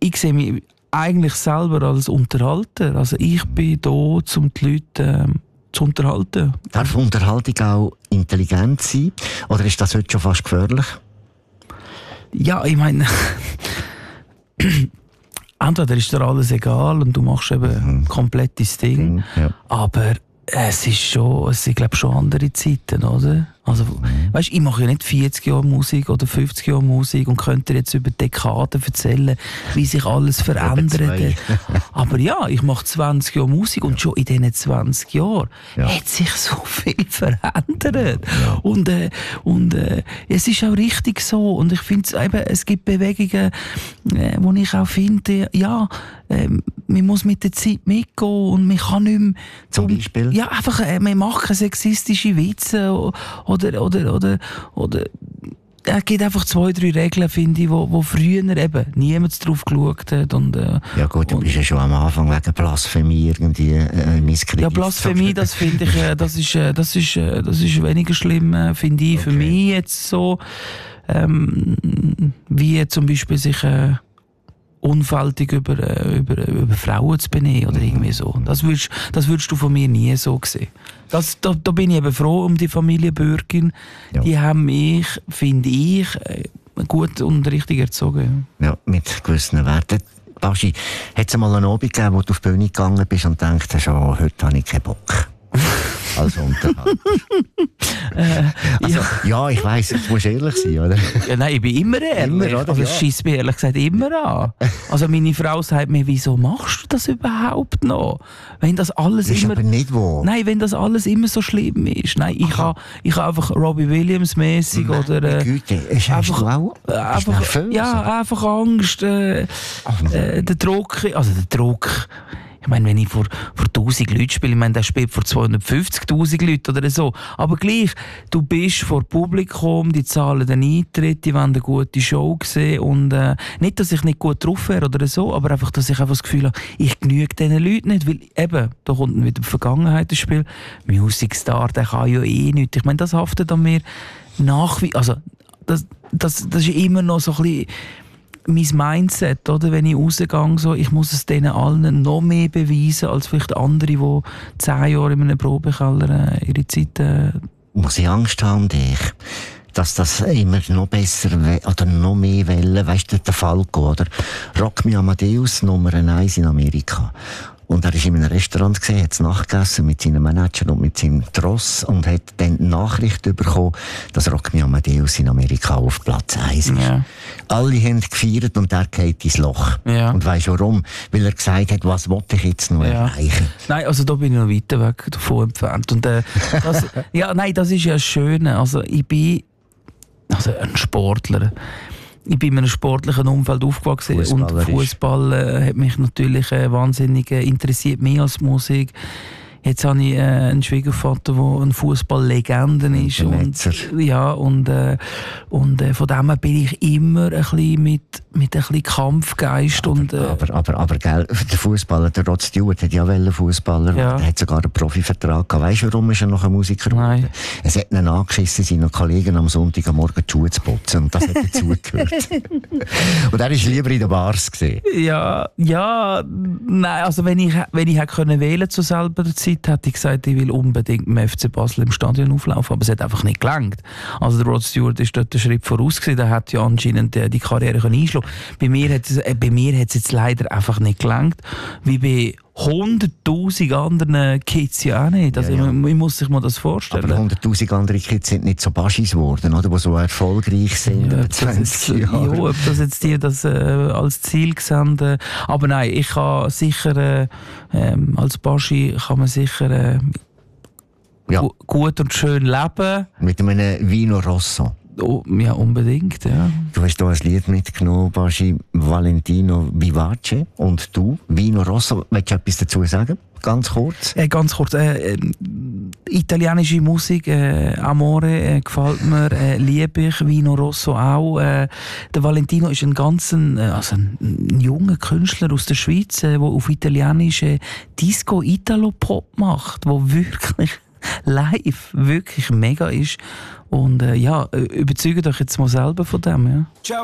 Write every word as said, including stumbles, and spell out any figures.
ich sehe mich eigentlich selber als Unterhalter. Also ich bin da, um die Leute ähm, zu unterhalten. Darf Unterhaltung auch intelligent sein? Oder ist das heute schon fast gefährlich? Ja, ich meine, entweder ist dir alles egal und du machst eben mhm. komplett dein Ding, mhm, ja. aber es ist schon, es sind, glaube ich, schon andere Zeiten, oder? Also, mhm. weißt, ich mache ja nicht vierzig Jahre Musik oder fünfzig Jahre Musik und könnte dir jetzt über Dekaden erzählen, wie sich alles verändert. Aber ja, ich mache zwanzig Jahre Musik und schon in diesen zwanzig Jahren ja. hat sich so viel verändert. Ja. Und, äh, und äh, es ist auch richtig so. Und ich finde eben, es gibt Bewegungen, äh, wo ich auch finde, ja, äh, man muss mit der Zeit mitgehen und man kann nicht mehr... Zum Beispiel? Ja, einfach, äh, wir machen sexistische Witze oder, oder, oder, oder es gibt einfach zwei, drei Regeln, finde ich, wo, wo früher eben niemand drauf geschaut hat. Und, äh, ja gut, du bist ja schon am Anfang wegen Blasphemie irgendwie äh, misskreditiert. Ja, Blasphemie, das finde ich, äh, das ist, äh, das ist, äh, das ist weniger schlimm, äh, finde ich, okay. für mich jetzt so, ähm, wie zum Beispiel sich äh, unfältig über, äh, über, über Frauen zu benehmen oder irgendwie so. Das würdest, das würdest du von mir nie so sehen. Das, da, da bin ich eben froh um die Familie Bürgin. Ja. Die haben mich, finde ich, gut und richtig erzogen. Ja, mit gewissen Werten. Baschi, hat es mal einen Abend gegeben, wo du auf die Bühne gegangen bist und denkst, oh, heute habe ich keinen Bock? Als Unterhalter. äh, also, ja. ja, ich weiss, jetzt musst du ehrlich sein, oder? Ja, nein, ich bin immer ehrlich. Immer, also, es ja. scheisst mir ehrlich gesagt immer an. Also, meine Frau sagt mir, wieso machst du das überhaupt noch? Wenn das alles das ist immer. Aber nicht wahr. Nein, wenn das alles immer so schlimm ist. Nein, ich habe ich ha einfach Robbie Williams-mäßig oder. Äh, Güte, ist einfach, du auch? Einfach, nervös, ja, oder? Einfach Angst. Äh, äh, der Druck, also der Druck. Ich meine, wenn ich vor, vor tausend Leuten spiele, ich meine, der spielt vor zweihundertfünfzigtausend Leuten oder so. Aber gleich, du bist vor Publikum, die zahlen den Eintritt, die wollen eine gute Show sehen. Und äh, nicht, dass ich nicht gut drauf wäre oder so, aber einfach, dass ich einfach das Gefühl habe, ich genüge diesen Leuten nicht. Weil eben, da kommt dann wieder die Vergangenheit ins Spiel. Music Star, der kann ja eh nichts. Ich meine, das haftet an mir nach wie... Also, das, das, das ist immer noch so ein bisschen... mein Mindset, oder? Wenn ich rausgehe, so, ich muss es denen allen noch mehr beweisen, als vielleicht andere, die zehn Jahre in einem Probekeller äh, ihre Zeit... Äh muss ich Angst haben um dich? Dass das immer noch besser oder noch mehr Wellen, weißt du, der Falco, oder? Rock Me Amadeus, Nummer eins in Amerika. Und er war in einem Restaurant, gesehen, hat es nachgegessen mit seinem Manager und mit seinem Tross und hat dann die Nachricht bekommen, dass Rock Me Amadeus in Amerika auf Platz eins ist. Ja. Alle haben gefeiert und er geht ins Loch. Ja. Und weisst du warum? Weil er gesagt hat, was wollte ich jetzt noch ja. erreichen? Nein, also da bin ich noch weiter weg davon entfernt. Und, äh, das, ja, nein, das ist ja das Schöne. Also ich bin also ein Sportler. Ich bin in einem sportlichen Umfeld aufgewachsen und Fußball äh, hat mich natürlich äh, wahnsinnig äh, interessiert, mehr als Musik. Jetzt habe ich äh, einen Schwiegervater, der ein Fußballlegende ist. Und, ja, und, äh, und äh, von dem her bin ich immer ein bisschen mit, mit ein bisschen Kampfgeist. Aber, und, äh, aber, aber, aber gell, der Fußballer, der Rod Stewart, hat ja einen Fußballer, ja. Der hat sogar einen Profivertrag gehabt. Weißt du, warum ist er noch ein Musiker geworden? Nein. Es hat ihn angeschissen, seinen Kollegen am Sonntag am Morgen die Schuhe zu putzen. Und das hat dazugehört. Und er war lieber in den Bars gewesen. Ja, ja, nein, also wenn ich, wenn ich hätte können wählen zu selber Zeit, hätte ich gesagt, ich will unbedingt im F C Basel im Stadion auflaufen, aber es hat einfach nicht gelangt. Also der Rod Stewart ist dort einen Schritt voraus gewesen, der hat ja anscheinend die Karriere einschlagen. Bei mir hat es, äh, bei mir hat es jetzt leider einfach nicht gelangt, wie bei hunderttausend anderen Kids ja auch nicht. Also ja, ja. Man, man muss sich mal das vorstellen. Aber hunderttausend andere Kids sind nicht so Baschis geworden, oder? Die so erfolgreich sind ja, über zwanzig Jahre. Ja, ob das jetzt die das äh, als Ziel gesehen äh, aber nein, ich kann sicher äh, äh, als Baschi kann man sicher äh, ja. gu- gut und schön leben. Mit einem Vino Rosso. Oh, ja, unbedingt, ja. Du hast hier ein Lied mitgenommen, Baschi, Valentino Vivace. Und du, Vino Rosso, willst du etwas dazu sagen? Ganz kurz. Äh, ganz kurz. Äh, äh, italienische Musik, äh, Amore, äh, gefällt mir, äh, liebe ich, Vino Rosso auch. Äh, der Valentino ist ein ganz äh, also ein, ein junger Künstler aus der Schweiz, der äh, auf Italienisch äh, Disco-Italo-Pop macht, wo wirklich live wirklich mega ist. Und äh, ja, überzeugt euch jetzt mal selber von dem. Ja.